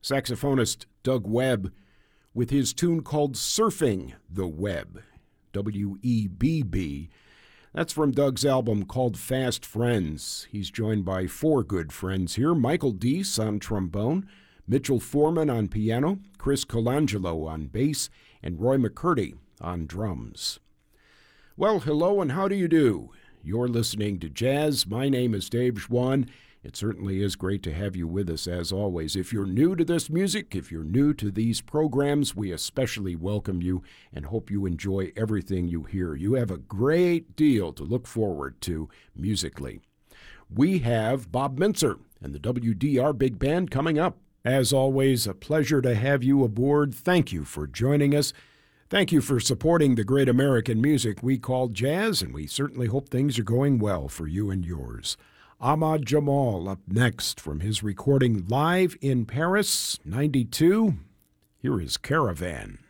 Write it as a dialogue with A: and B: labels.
A: saxophonist Doug Webb with his tune called Surfing the Web, W-E-B-B. That's from Doug's album called Fast Friends. He's joined by four good friends here: Michael Deese on trombone, Mitchell Foreman on piano, Chris Colangelo on bass, and Roy McCurdy on drums. Well, hello and how do you do? You're listening to Jazz. My name is Dave Schwann. It certainly is great to have you with us, as always. If you're new to this music, if you're new to these programs, we especially welcome you and hope you enjoy everything you hear. You have a great deal to look forward to musically. We have Bob Mintzer and the WDR Big Band coming up. As always, a pleasure to have you aboard. Thank you for joining us. Thank you for supporting the great American music we call jazz, and we certainly hope things are going well for you and yours. Ahmad Jamal up next from his recording live in Paris, 92. Here is Caravan.